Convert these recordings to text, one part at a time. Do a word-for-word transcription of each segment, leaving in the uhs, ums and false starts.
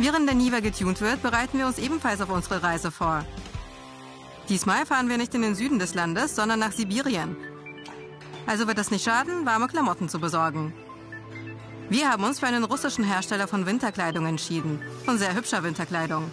Während der Niva getunt wird, bereiten wir uns ebenfalls auf unsere Reise vor. Diesmal fahren wir nicht in den Süden des Landes, sondern nach Sibirien. Also wird es nicht schaden, warme Klamotten zu besorgen. Wir haben uns für einen russischen Hersteller von Winterkleidung entschieden. Von sehr hübscher Winterkleidung.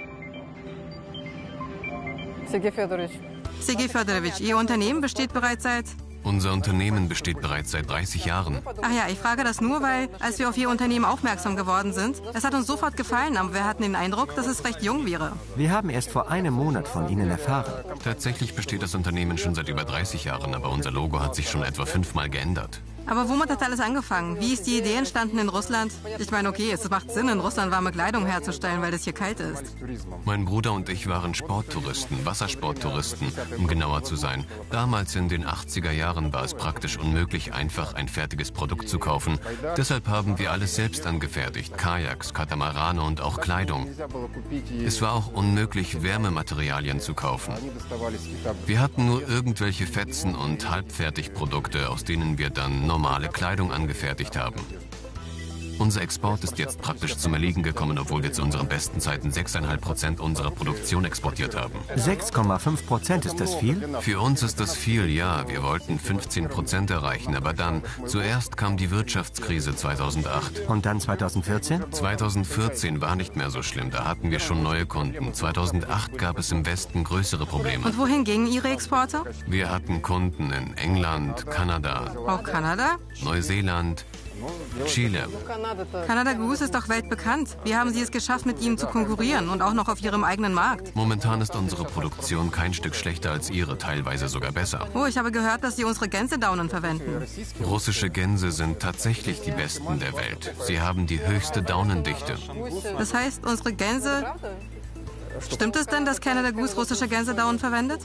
Sergei Fyodorovich. Sergei Fyodorovich, Ihr Unternehmen besteht bereits seit... Unser Unternehmen besteht bereits seit dreißig Jahren. Ach ja, ich frage das nur, weil, als wir auf Ihr Unternehmen aufmerksam geworden sind, es hat uns sofort gefallen, aber wir hatten den Eindruck, dass es recht jung wäre. Wir haben erst vor einem Monat von Ihnen erfahren. Tatsächlich besteht das Unternehmen schon seit über dreißig Jahren, aber unser Logo hat sich schon etwa fünfmal geändert. Aber womit hat alles angefangen? Wie ist die Idee entstanden in Russland? Ich meine, okay, es macht Sinn, in Russland warme Kleidung herzustellen, weil es hier kalt ist. Mein Bruder und ich waren Sporttouristen, Wassersporttouristen, um genauer zu sein. Damals in den achtziger Jahren war es praktisch unmöglich, einfach ein fertiges Produkt zu kaufen. Deshalb haben wir alles selbst angefertigt, Kajaks, Katamarane und auch Kleidung. Es war auch unmöglich, Wärmematerialien zu kaufen. Wir hatten nur irgendwelche Fetzen und Halbfertigprodukte, aus denen wir dann normale Kleidung angefertigt haben. Unser Export ist jetzt praktisch zum Erliegen gekommen, obwohl wir zu unseren besten Zeiten sechs Komma fünf Prozent unserer Produktion exportiert haben. sechs Komma fünf Prozent, ist das viel? Für uns ist das viel, ja. Wir wollten fünfzehn Prozent erreichen, aber dann, zuerst kam die Wirtschaftskrise zweitausendacht. Und dann zweitausendvierzehn? zweitausendvierzehn war nicht mehr so schlimm, da hatten wir schon neue Kunden. zweitausendacht gab es im Westen größere Probleme. Und wohin gingen Ihre Exporte? Wir hatten Kunden in England, Kanada, Auch Kanada? Neuseeland, Chile. Canada Goose ist doch weltbekannt. Wie haben Sie es geschafft, mit ihnen zu konkurrieren und auch noch auf Ihrem eigenen Markt? Momentan ist unsere Produktion kein Stück schlechter als Ihre, teilweise sogar besser. Oh, ich habe gehört, dass Sie unsere Gänsedaunen verwenden. Russische Gänse sind tatsächlich die besten der Welt. Sie haben die höchste Daunendichte. Das heißt, unsere Gänse... Stimmt es denn, dass Canada Goose russische Gänsedaunen verwendet?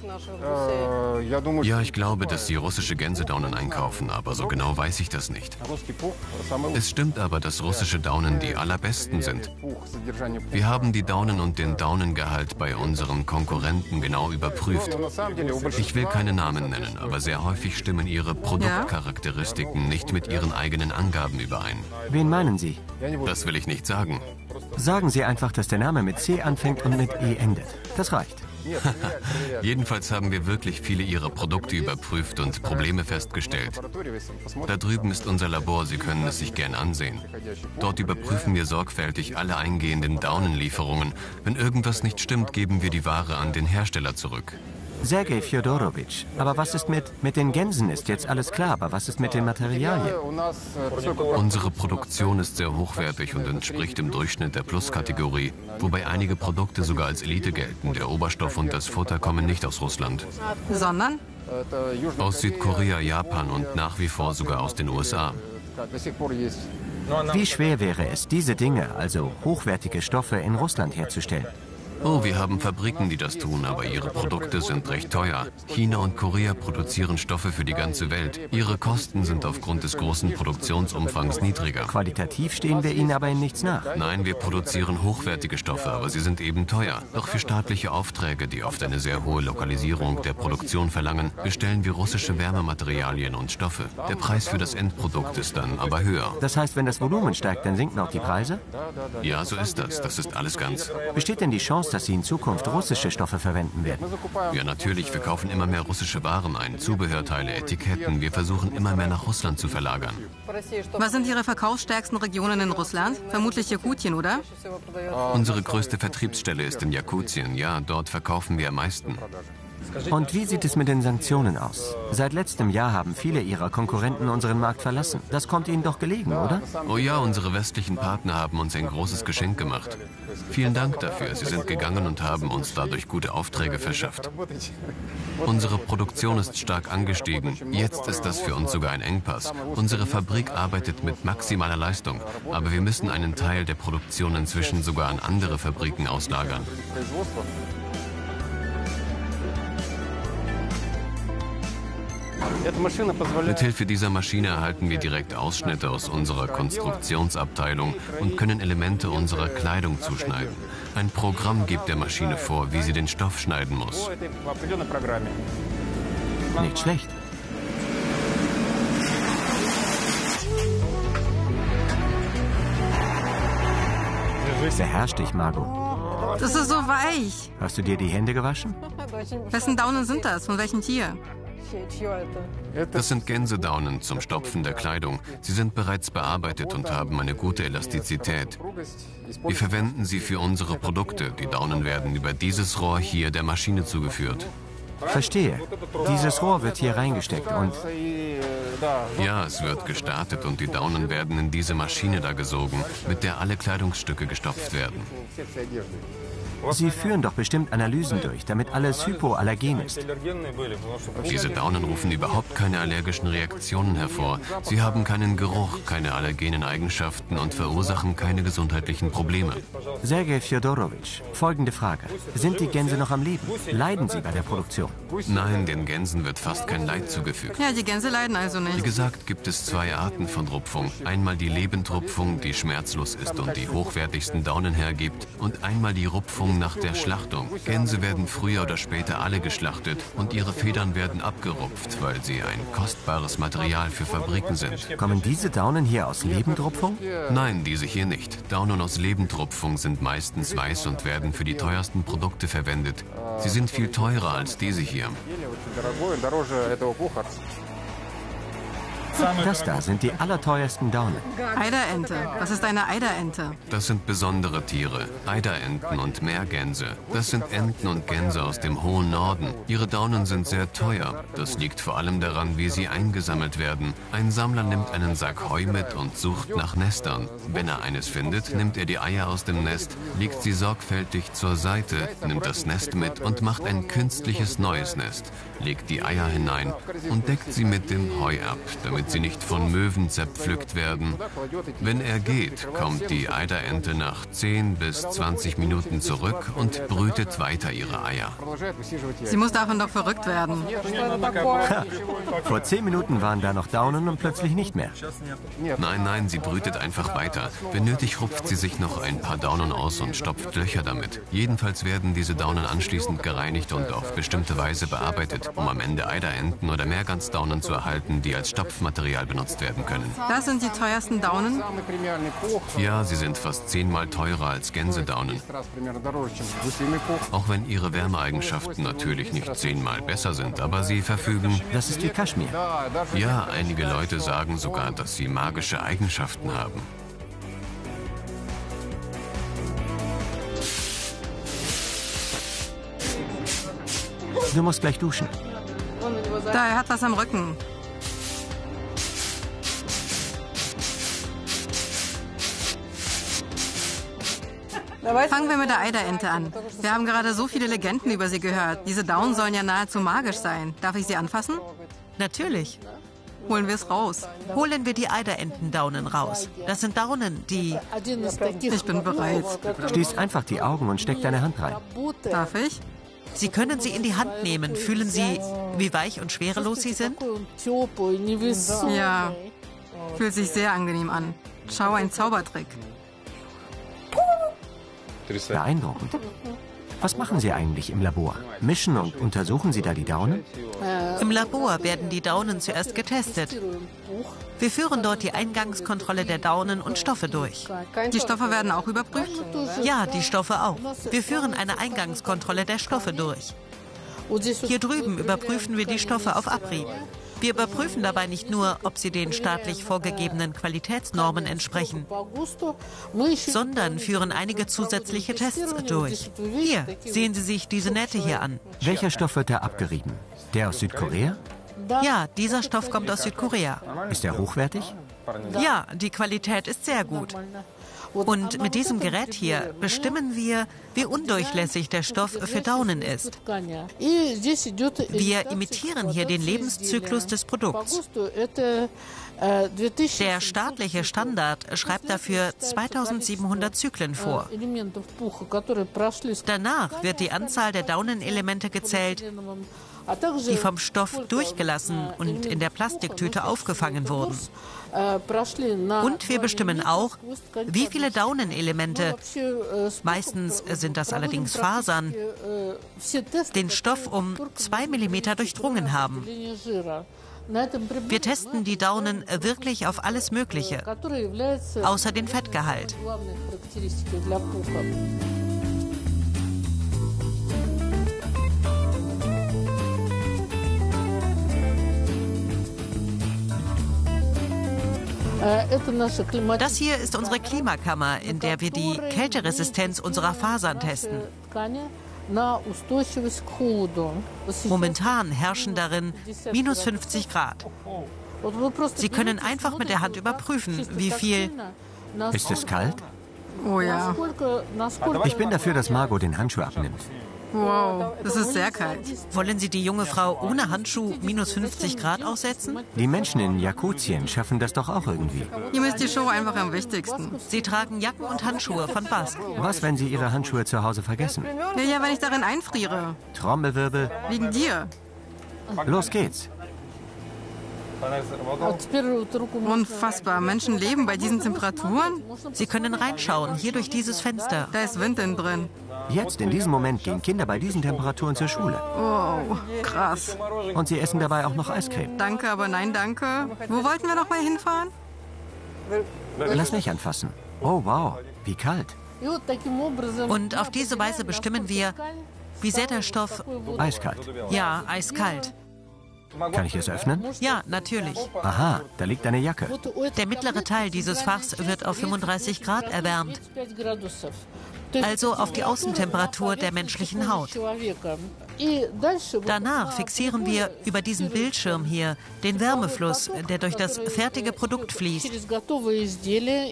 Ja, ich glaube, dass sie russische Gänsedaunen einkaufen, aber so genau weiß ich das nicht. Es stimmt aber, dass russische Daunen die allerbesten sind. Wir haben die Daunen und den Daunengehalt bei unseren Konkurrenten genau überprüft. Ich will keine Namen nennen, aber sehr häufig stimmen ihre Produktcharakteristiken nicht mit ihren eigenen Angaben überein. Wen meinen Sie? Das will ich nicht sagen. Sagen Sie einfach, dass der Name mit C anfängt und mit E endet. Das reicht. Jedenfalls haben wir wirklich viele ihrer Produkte überprüft und Probleme festgestellt. Da drüben ist unser Labor, Sie können es sich gern ansehen. Dort überprüfen wir sorgfältig alle eingehenden Daunenlieferungen. Wenn irgendwas nicht stimmt, geben wir die Ware an den Hersteller zurück. Sergei Fyodorovich, aber was ist mit... Mit den Gänsen ist jetzt alles klar, aber was ist mit den Materialien? Unsere Produktion ist sehr hochwertig und entspricht im Durchschnitt der Plus-Kategorie, wobei einige Produkte sogar als Elite gelten. Der Oberstoff und das Futter kommen nicht aus Russland. Sondern? Aus Südkorea, Japan und nach wie vor sogar aus den U S A. Wie schwer wäre es, diese Dinge, also hochwertige Stoffe, in Russland herzustellen? Oh, wir haben Fabriken, die das tun, aber ihre Produkte sind recht teuer. China und Korea produzieren Stoffe für die ganze Welt. Ihre Kosten sind aufgrund des großen Produktionsumfangs niedriger. Qualitativ stehen wir ihnen aber in nichts nach. Nein, wir produzieren hochwertige Stoffe, aber sie sind eben teuer. Doch für staatliche Aufträge, die oft eine sehr hohe Lokalisierung der Produktion verlangen, bestellen wir russische Wärmematerialien und Stoffe. Der Preis für das Endprodukt ist dann aber höher. Das heißt, wenn das Volumen steigt, dann sinken auch die Preise? Ja, so ist das. Das ist alles ganz. Besteht denn die Chance, dass Sie in Zukunft russische Stoffe verwenden werden? Ja, natürlich. Wir kaufen immer mehr russische Waren ein. Zubehörteile, Etiketten. Wir versuchen immer mehr nach Russland zu verlagern. Was sind Ihre verkaufsstärksten Regionen in Russland? Vermutlich Jakutien, oder? Unsere größte Vertriebsstelle ist in Jakutien. Ja, dort verkaufen wir am meisten. Und wie sieht es mit den Sanktionen aus? Seit letztem Jahr haben viele Ihrer Konkurrenten unseren Markt verlassen. Das kommt Ihnen doch gelegen, oder? Oh ja, unsere westlichen Partner haben uns ein großes Geschenk gemacht. Vielen Dank dafür. Sie sind gegangen und haben uns dadurch gute Aufträge verschafft. Unsere Produktion ist stark angestiegen. Jetzt ist das für uns sogar ein Engpass. Unsere Fabrik arbeitet mit maximaler Leistung, aber wir müssen einen Teil der Produktion inzwischen sogar an andere Fabriken auslagern. Mithilfe dieser Maschine erhalten wir direkt Ausschnitte aus unserer Konstruktionsabteilung und können Elemente unserer Kleidung zuschneiden. Ein Programm gibt der Maschine vor, wie sie den Stoff schneiden muss. Nicht schlecht. Beherrsch dich, Margot. Das ist so weich. Hast du dir die Hände gewaschen? Wessen Daunen sind das? Von welchem Tier? Das sind Gänsedaunen zum Stopfen der Kleidung. Sie sind bereits bearbeitet und haben eine gute Elastizität. Wir verwenden sie für unsere Produkte. Die Daunen werden über dieses Rohr hier der Maschine zugeführt. Verstehe. Dieses Rohr wird hier reingesteckt und... Ja, es wird gestartet und die Daunen werden in diese Maschine da gesogen, mit der alle Kleidungsstücke gestopft werden. Sie führen doch bestimmt Analysen durch, damit alles hypoallergen ist. Diese Daunen rufen überhaupt keine allergischen Reaktionen hervor. Sie haben keinen Geruch, keine allergenen Eigenschaften und verursachen keine gesundheitlichen Probleme. Sergei Fjodorowitsch, folgende Frage. Sind die Gänse noch am Leben? Leiden sie bei der Produktion? Nein, den Gänsen wird fast kein Leid zugefügt. Ja, die Gänse leiden also Wie nicht. gesagt, gibt es zwei Arten von Rupfung. Einmal die Lebendrupfung, die schmerzlos ist und die hochwertigsten Daunen hergibt. Und einmal die Rupfung nach der Schlachtung. Gänse werden früher oder später alle geschlachtet und ihre Federn werden abgerupft, weil sie ein kostbares Material für Fabriken sind. Kommen diese Daunen hier aus Lebendrupfung? Nein, diese hier nicht. Daunen aus Lebendrupfung sind meistens weiß und werden für die teuersten Produkte verwendet. Sie sind viel teurer als diese hier. Das da sind die allerteuersten Daunen. Eiderente. Was ist eine Eiderente? Das sind besondere Tiere, Eiderenten und Meergänse. Das sind Enten und Gänse aus dem hohen Norden. Ihre Daunen sind sehr teuer. Das liegt vor allem daran, wie sie eingesammelt werden. Ein Sammler nimmt einen Sack Heu mit und sucht nach Nestern. Wenn er eines findet, nimmt er die Eier aus dem Nest, legt sie sorgfältig zur Seite, nimmt das Nest mit und macht ein künstliches neues Nest, legt die Eier hinein und deckt sie mit dem Heu ab, damit sie nicht von Möwen zerpflückt werden. Wenn er geht, kommt die Eiderente nach zehn bis zwanzig Minuten zurück und brütet weiter ihre Eier. Sie muss davon doch verrückt werden. Vor zehn Minuten waren da noch Daunen und plötzlich nicht mehr. Nein, nein, sie brütet einfach weiter. Wenn nötig, rupft sie sich noch ein paar Daunen aus und stopft Löcher damit. Jedenfalls werden diese Daunen anschließend gereinigt und auf bestimmte Weise bearbeitet, um am Ende Eiderenten oder Meergansdaunen zu erhalten, die als Stopfmaterial benutzt werden können. Das sind die teuersten Daunen. Ja, sie sind fast zehnmal teurer als Gänsedaunen. Auch wenn ihre Wärmeeigenschaften natürlich nicht zehnmal besser sind, aber sie verfügen... Das ist wie Kaschmir. Ja, einige Leute sagen sogar, dass sie magische Eigenschaften haben. Du musst gleich duschen. Da, er hat was am Rücken. Fangen wir mit der Eiderente an. Wir haben gerade so viele Legenden über sie gehört. Diese Daunen sollen ja nahezu magisch sein. Darf ich sie anfassen? Natürlich. Holen wir es raus. Holen wir die Eiderentendaunen raus. Das sind Daunen, die... Ich bin bereit. Schließ einfach die Augen und steck deine Hand rein. Darf ich? Sie können sie in die Hand nehmen. Fühlen Sie, wie weich und schwerelos sie sind? Ja. Fühlt sich sehr angenehm an. Schau, ein Zaubertrick. Beeindruckend. Was machen Sie eigentlich im Labor? Mischen und untersuchen Sie da die Daunen? Im Labor werden die Daunen zuerst getestet. Wir führen dort die Eingangskontrolle der Daunen und Stoffe durch. Die Stoffe werden auch überprüft? Ja, die Stoffe auch. Wir führen eine Eingangskontrolle der Stoffe durch. Hier drüben überprüfen wir die Stoffe auf Abrieb. Wir überprüfen dabei nicht nur, ob sie den staatlich vorgegebenen Qualitätsnormen entsprechen, sondern führen einige zusätzliche Tests durch. Hier, sehen Sie sich diese Nähte hier an. Welcher Stoff wird da abgerieben? Der aus Südkorea? Ja, dieser Stoff kommt aus Südkorea. Ist er hochwertig? Ja, die Qualität ist sehr gut. Und mit diesem Gerät hier bestimmen wir, wie undurchlässig der Stoff für Daunen ist. Wir imitieren hier den Lebenszyklus des Produkts. Der staatliche Standard schreibt dafür zweitausendsiebenhundert Zyklen vor. Danach wird die Anzahl der Daunenelemente gezählt, die vom Stoff durchgelassen und in der Plastiktüte aufgefangen wurden. Und wir bestimmen auch, wie viele Daunenelemente, meistens sind das allerdings Fasern, den Stoff um zwei Millimeter durchdrungen haben. Wir testen die Daunen wirklich auf alles Mögliche, außer den Fettgehalt. Das hier ist unsere Klimakammer, in der wir die Kälteresistenz unserer Fasern testen. Momentan herrschen darin minus fünfzig Grad. Sie können einfach mit der Hand überprüfen, wie viel... Ist es kalt? Oh ja. Ich bin dafür, dass Margot den Handschuh abnimmt. Wow, das ist sehr kalt. Wollen Sie die junge Frau ohne Handschuh minus fünfzig Grad aussetzen? Die Menschen in Jakutien schaffen das doch auch irgendwie. Ihm ist die Show einfach am wichtigsten. Sie tragen Jacken und Handschuhe von Bask. Was, wenn Sie Ihre Handschuhe zu Hause vergessen? Ja, ja, wenn ich darin einfriere. Trommelwirbel. Wegen dir. Los geht's. Unfassbar. Menschen leben bei diesen Temperaturen? Sie können reinschauen, hier durch dieses Fenster. Da ist Wind innen drin. Jetzt, in diesem Moment, gehen Kinder bei diesen Temperaturen zur Schule. Wow, krass. Und sie essen dabei auch noch Eiscreme. Danke, aber nein, danke. Wo wollten wir noch mal hinfahren? Lass mich anfassen. Oh, wow, wie kalt. Und auf diese Weise bestimmen wir, wie sehr der Stoff... Eiskalt. Ja, eiskalt. Kann ich es öffnen? Ja, natürlich. Aha, da liegt eine Jacke. Der mittlere Teil dieses Fachs wird auf fünfunddreißig Grad erwärmt. Also auf die Außentemperatur der menschlichen Haut. Danach fixieren wir über diesen Bildschirm hier den Wärmefluss, der durch das fertige Produkt fließt.